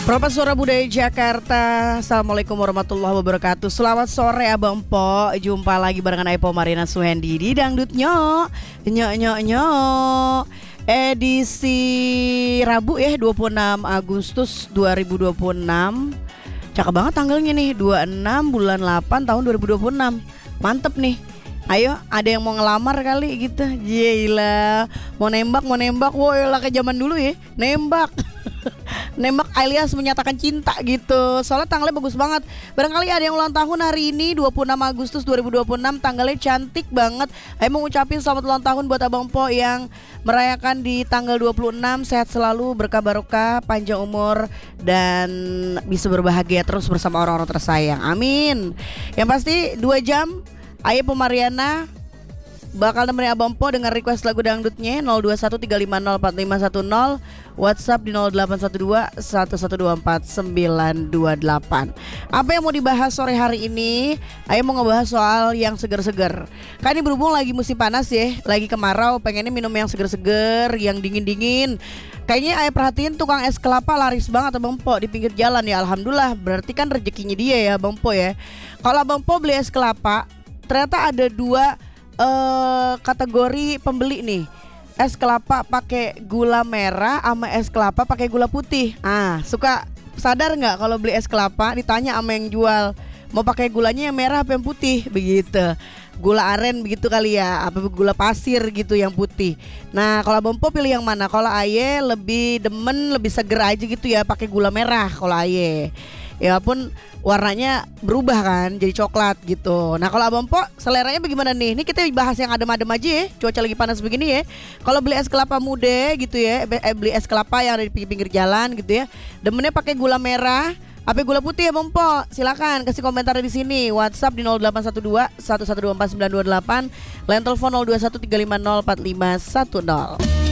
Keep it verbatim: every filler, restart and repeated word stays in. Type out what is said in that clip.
Profesor Budaya Jakarta. Assalamualaikum warahmatullahi wabarakatuh. Selamat sore Abang Po. Jumpa lagi barengan Aipo Marina Suhendi di Dangdut Nyok Nyok Nyok Nyok edisi Rabu ya, dua puluh enam Agustus dua ribu dua puluh enam. Cakep banget tanggalnya nih, dua puluh enam bulan delapan tahun dua ribu dua puluh enam. Mantep nih. Ayo, ada yang mau ngelamar kali gitu. Gila, mau nembak, mau nembak. Woi lah kayak zaman dulu ya, nembak. Nembak alias menyatakan cinta gitu. Soalnya tanggalnya bagus banget. Barangkali ada yang ulang tahun hari ini dua puluh enam Agustus dua ribu dua puluh enam. Tanggalnya cantik banget. Ayo mau ngucapin selamat ulang tahun buat Abang Po yang merayakan di tanggal dua puluh enam. Sehat selalu, berkah barokah, panjang umur, dan bisa berbahagia terus bersama orang-orang tersayang. Amin. Yang pasti dua jam Ayo Pemariana bakal nemenin Abang Po dengan request lagu dangdutnya. Nol dua satu tiga lima nol empat lima satu nol, WhatsApp di nol delapan satu dua satu satu dua empat sembilan dua delapan. Apa yang mau dibahas sore hari ini? Ayo mau ngebahas soal yang seger-seger. Kan ini berhubung lagi musim panas ya, lagi kemarau, pengennya minum yang seger-seger, yang dingin-dingin. Kayaknya Ayo perhatiin tukang es kelapa laris banget Abang Po di pinggir jalan ya. Alhamdulillah, berarti kan rezekinya dia ya Abang Po ya. Kalau Abang Po beli es kelapa, ternyata ada dua uh, kategori pembeli nih. Es kelapa pakai gula merah sama es kelapa pakai gula putih. Ah, suka sadar nggak kalau beli es kelapa ditanya sama yang jual mau pakai gulanya yang merah apa yang putih begitu. Gula aren begitu kali ya, apa gula pasir gitu yang putih. Nah, kalau Abang Po pilih yang mana? Kalau Aye lebih demen, lebih seger aja gitu ya pakai gula merah kalau Aye. Ya pun warnanya berubah kan jadi coklat gitu. Nah kalau Abang Po seleranya bagaimana nih? Ini kita bahas yang adem-adem aja ya, cuaca lagi panas begini ya. Kalau beli es kelapa muda gitu ya, eh, beli es kelapa yang ada di pinggir-pinggir jalan gitu ya, demennya pakai gula merah apa gula putih ya Bang Po? Silakan kasih komentar di sini. WhatsApp di nol delapan satu dua satu satu dua empat sembilan dua delapan, line telepon nol dua satu tiga lima nol empat lima satu nol.